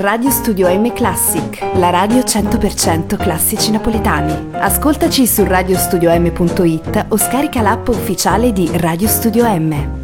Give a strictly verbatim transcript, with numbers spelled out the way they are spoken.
Radio Studio M Classic, la radio cento per cento classici napoletani. Ascoltaci su radiostudiom punto it o scarica l'app ufficiale di Radio Studio M.